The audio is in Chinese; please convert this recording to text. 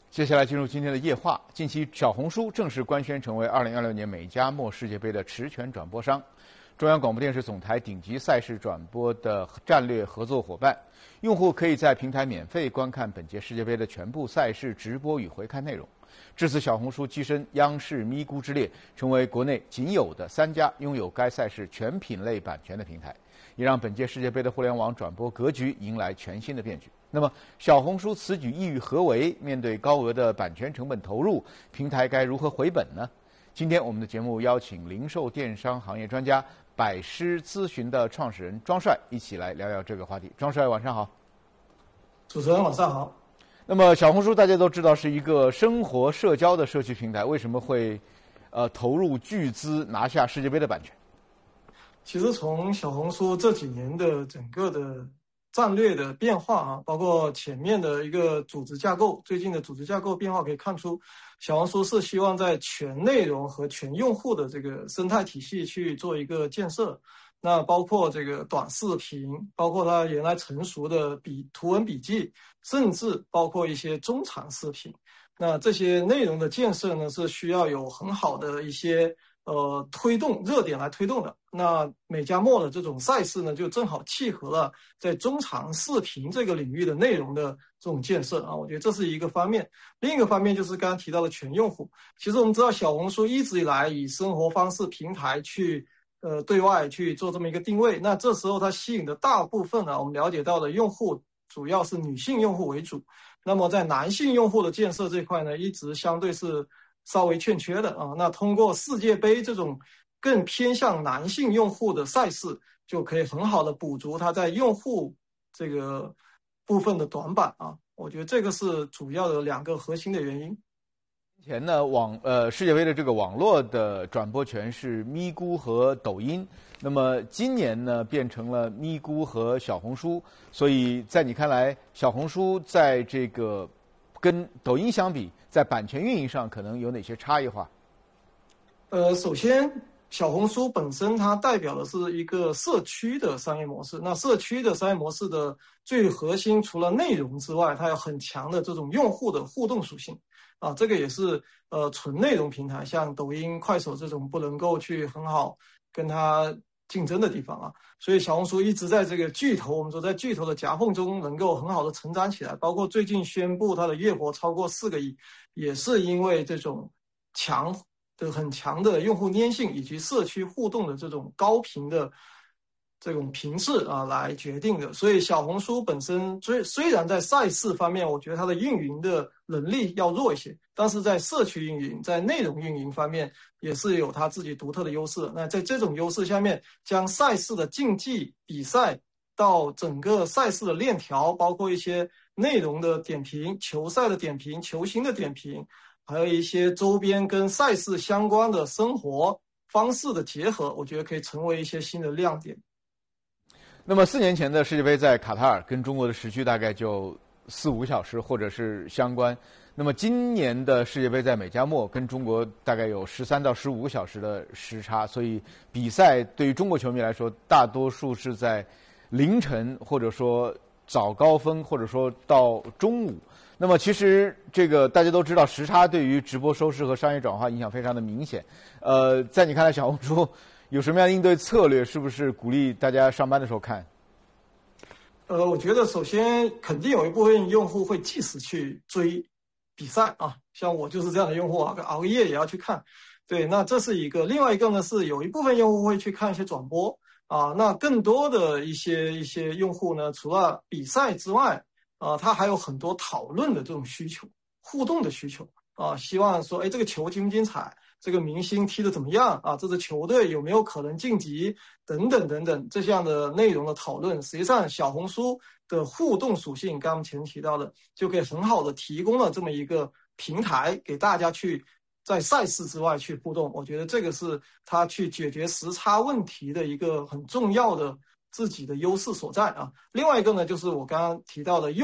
接下来进入今天的夜话。近期，小红书正式官宣成为2026年美加墨世界杯的持权转播商，中央广播电视总台顶级赛事转播的战略合作伙伴。用户可以在平台免费观看本届世界杯的全部赛事直播与回看内容。至此，小红书跻身央视咪咕之列，成为国内仅有的3家拥有该赛事全品类版权的平台，也让本届世界杯的互联网转播格局迎来全新的变局。那么，小红书此举意欲何为？面对高额的版权成本投入，平台该如何回本呢？今天我们的节目邀请零售电商行业专家百狮咨询的创始人庄帅一起来聊聊这个话题。庄帅，晚上好。 主持人晚上好。 那么，小红书大家都知道是一个生活社交的社区平台，为什么会投入巨资拿下世界杯的版权？ 其实从小红书这几年的整个的战略的变化啊，包括前面的一个组织架构，最近的组织架构变化可以看出，小红书是希望在全内容和全用户的这个生态体系去做一个建设。那包括这个短视频，包括它原来成熟的图文笔记，甚至包括一些中长视频。那这些内容的建设呢，是需要有很好的一些推动热点来推动的。那美加墨的这种赛事呢，就正好契合了在中长视频这个领域的内容的这种建设啊，我觉得这是一个方面。另一个方面就是刚刚提到的全用户。其实我们知道小红书一直以来以生活方式平台去对外去做这么一个定位，那这时候它吸引的大部分呢，我们了解到的用户主要是女性用户为主。那么在男性用户的建设这块呢，一直相对是稍微欠缺的啊。那通过世界杯这种更偏向男性用户的赛事，就可以很好的补足它在用户这个部分的短板啊。我觉得这个是主要的2个核心的原因。 之前呢，世界杯的这个网络的转播权是咪咕和抖音，那么今年呢变成了咪咕和小红书，所以在你看来，小红书在这个跟抖音相比，在版权运营上可能有哪些差异化？ 首先，小红书本身它代表的是一个社区的商业模式。那社区的商业模式的最核心，除了内容之外，它有很强的这种用户的互动属性啊。这个也是纯内容平台，像抖音、快手这种不能够去很好跟它竞争的地方啊。所以小红书一直在这个巨头，我们说在巨头的夹缝中能够很好的成长起来。包括最近宣布它的月活超过4个亿，也是因为这种很强的用户粘性以及社区互动的这种高频的这种频次啊来决定的。所以小红书本身虽然在赛事方面，我觉得它的运营的能力要弱一些，但是在社区运营、在内容运营方面也是有它自己独特的优势。那在这种优势下面，将赛事的竞技比赛到整个赛事的链条，包括一些内容的点评、球赛的点评、球星的点评，还有一些周边跟赛事相关的生活方式的结合，我觉得可以成为一些新的亮点。 那么4年前的世界杯在卡塔尔，跟中国的时区大概就4-5个小时，或者是相关。那么今年的世界杯在美加墨，跟中国大概有13到15个小时的时差，所以比赛对于中国球迷来说，大多数是在凌晨，或者说早高峰，或者说到中午。那么其实这个大家都知道，时差对于直播收视和商业转化影响非常的明显。在你看来，小红书有什么样的应对策略？是不是鼓励大家上班的时候看？ 我觉得首先肯定有一部分用户会即时去追比赛啊，像我就是这样的用户啊，熬个夜也要去看。对，那这是一个。另外一个呢，是有一部分用户会去看一些转播啊。那更多的一些用户呢，除了比赛之外他还有很多讨论的这种需求、互动的需求啊，希望说，这个球精不精彩，这个明星踢得怎么样啊，这支球队有没有可能晋级等等等等，这样的内容的讨论，实际上小红书的互动属性，刚前提到的，就可以很好的提供了这么一个平台给大家去在赛事之外去互动。我觉得这个是它去解决时差问题的一个很重要的自己的优势所在啊。另外一个呢，就是我刚刚提到的